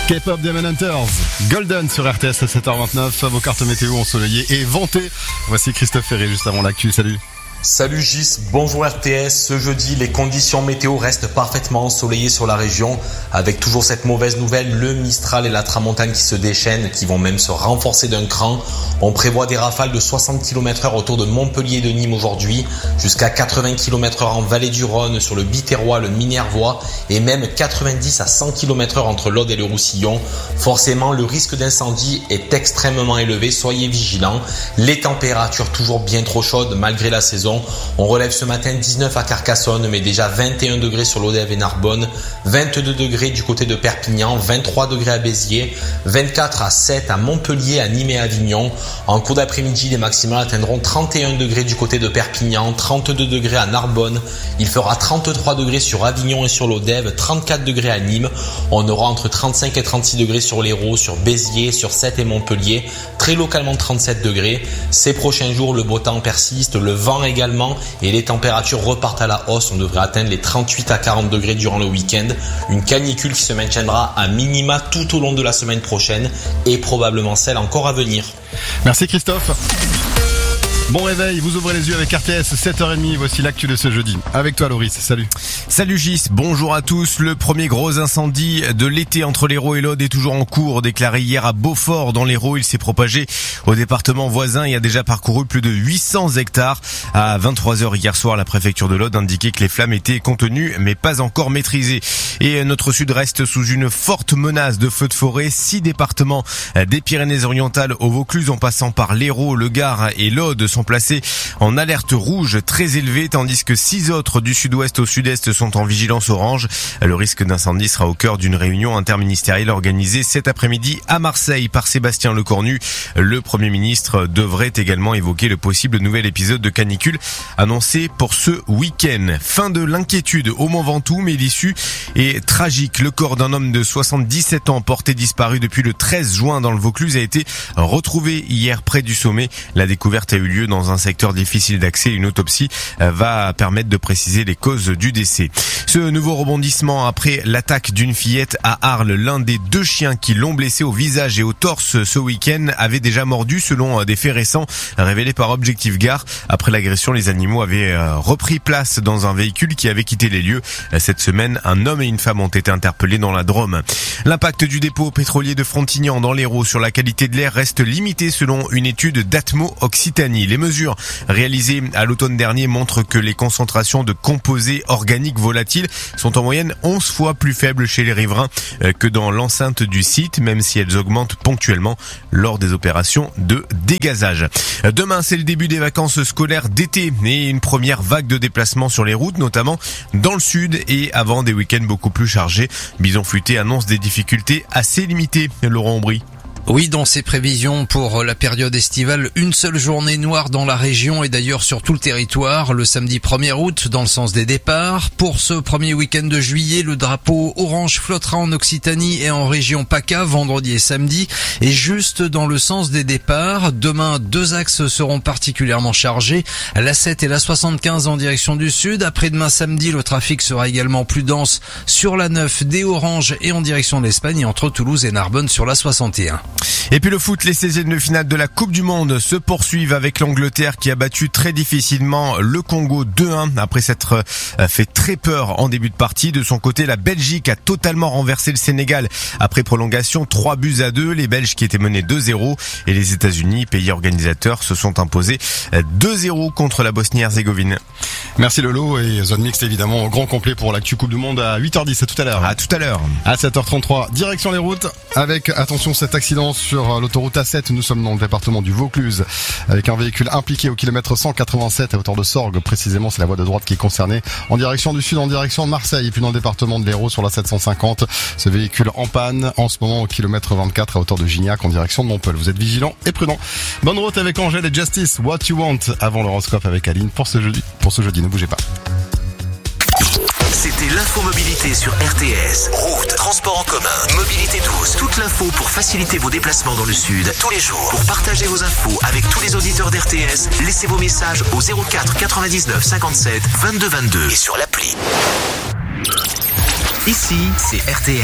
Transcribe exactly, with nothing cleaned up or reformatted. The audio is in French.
K-pop Demon Hunters, Golden sur R T S à sept heures vingt-neuf, vos cartes météo ensoleillées et ventées. Voici Christophe Ferré juste avant l'actu, salut. Salut Gis, bonjour R T S. Ce jeudi, les conditions météo restent parfaitement ensoleillées sur la région, avec toujours cette mauvaise nouvelle, le Mistral et la Tramontane qui se déchaînent, qui vont même se renforcer d'un cran. On prévoit des rafales de soixante kilomètres heure autour de Montpellier et de Nîmes aujourd'hui, jusqu'à quatre-vingts kilomètres heure en vallée du Rhône, sur le Biterrois, le Minervois, et même quatre-vingt-dix à cent kilomètres heure entre l'Aude et le Roussillon. Forcément, le risque d'incendie est extrêmement élevé, soyez vigilants. Les températures toujours bien trop chaudes malgré la saison. On relève ce matin dix-neuf à Carcassonne, mais déjà vingt et un degrés sur l'Odève et Narbonne, vingt-deux degrés du côté de Perpignan, vingt-trois degrés à Béziers, vingt-quatre à sept à Montpellier, à Nîmes et à Avignon. En cours d'après-midi, les maximales atteindront trente et un degrés du côté de Perpignan, trente-deux degrés à Narbonne. Il fera trente-trois degrés sur Avignon et sur l'Odève, trente-quatre degrés à Nîmes. On aura entre trente-cinq et trente-six degrés sur l'Hérault, sur Béziers, sur Sète et Montpellier, très localement trente-sept degrés. Ces prochains jours, le beau temps persiste, le vent également, et les températures repartent à la hausse. On devrait atteindre les trente-huit à quarante degrés durant le week-end. Une canicule qui se maintiendra à minima tout au long de la semaine prochaine et probablement celle encore à venir. Merci Christophe. Bon réveil, vous ouvrez les yeux avec R T S, sept heures trente, voici l'actu de ce jeudi. Avec toi Loris, salut. Salut Gis, bonjour à tous. Le premier gros incendie de l'été entre l'Hérault et l'Aude est toujours en cours. Déclaré hier à Beaufort dans l'Hérault, il s'est propagé au département voisin et a déjà parcouru plus de huit cents hectares. À vingt-trois heures hier soir, la préfecture de l'Aude indiquait que les flammes étaient contenues mais pas encore maîtrisées. Et notre sud reste sous une forte menace de feux de forêt. Six départements des Pyrénées-Orientales au Vaucluse en passant par l'Hérault, le Gard et l'Aude sont placés en alerte rouge très élevée, tandis que six autres du sud-ouest au sud-est sont en vigilance orange. Le risque d'incendie sera au cœur d'une réunion interministérielle organisée cet après-midi à Marseille par Sébastien Lecornu. Le Premier ministre devrait également évoquer le possible nouvel épisode de canicule annoncé pour ce week-end. Fin de l'inquiétude au Mont Ventoux, mais l'issue est tragique. Le corps d'un homme de soixante-dix-sept ans porté disparu depuis le treize juin dans le Vaucluse a été retrouvé hier près du sommet. La découverte a eu lieu dans un secteur difficile d'accès. Une autopsie va permettre de préciser les causes du décès. Ce nouveau rebondissement après l'attaque d'une fillette à Arles. L'un des deux chiens qui l'ont blessé au visage et au torse ce week-end avait déjà mordu selon des faits récents révélés par Objectif Gare. Après l'agression, les animaux avaient repris place dans un véhicule qui avait quitté les lieux. Cette semaine, un homme et une femme ont été interpellés dans la Drôme. L'impact du dépôt pétrolier de Frontignan dans l'Hérault sur la qualité de l'air reste limité selon une étude d'Atmo Occitanie. Les mesures réalisées à l'automne dernier montrent que les concentrations de composés organiques volatiles sont en moyenne onze fois plus faibles chez les riverains que dans l'enceinte du site, même si elles augmentent ponctuellement lors des opérations de dégazage. Demain, c'est le début des vacances scolaires d'été et une première vague de déplacements sur les routes, notamment dans le sud et avant des week-ends beaucoup plus chargés. Bison Futé annonce des difficultés assez limitées. Laurent Aubry. Oui, dans ses prévisions pour la période estivale, une seule journée noire dans la région et d'ailleurs sur tout le territoire, le samedi premier août dans le sens des départs. Pour ce premier week-end de juillet, le drapeau orange flottera en Occitanie et en région PACA vendredi et samedi et juste dans le sens des départs. Demain, deux axes seront particulièrement chargés, la sept et la soixante-quinze en direction du sud. Après-demain samedi, le trafic sera également plus dense sur la neuf des Oranges et en direction de l'Espagne et entre Toulouse et Narbonne sur la soixante et un. Et puis le foot, les seizièmes de finale de la Coupe du Monde se poursuivent avec l'Angleterre qui a battu très difficilement le Congo deux un après s'être fait très peur en début de partie. De son côté, la Belgique a totalement renversé le Sénégal après prolongation, trois buts à deux. Les Belges qui étaient menés deux zéro et les États-Unis, pays organisateurs, se sont imposés deux zéro contre la Bosnie-Herzégovine. Merci Lolo et zone mixte évidemment au grand complet pour l'actu Coupe du Monde à huit heures dix, à tout à l'heure. À tout à l'heure. À sept heures trente-trois, direction les routes avec, attention, cet accident sur l'autoroute A sept. Nous sommes dans le département du Vaucluse avec un véhicule impliqué au kilomètre cent quatre-vingt-sept à hauteur de Sorgues. Précisément, c'est la voie de droite qui est concernée en direction du sud, en direction de Marseille. Et puis dans le département de l'Hérault sur la sept cent cinquante, ce véhicule en panne en ce moment au kilomètre vingt-quatre à hauteur de Gignac en direction de Montpellier. Vous êtes vigilants et prudents. Bonne route avec Angèle et Justice. What You Want avant l'horoscope avec Aline pour ce jeudi. Pour ce jeudi, ne bougez pas. C'était l'infomobilité sur R T S. Route, transport en commun, mobilité douce. Toute l'info pour faciliter vos déplacements dans le sud tous les jours. Pour partager vos infos avec tous les auditeurs d'R T S, laissez vos messages au zéro quatre quatre-vingt-dix-neuf cinquante-sept vingt-deux vingt-deux et sur l'appli. Ici, c'est R T S.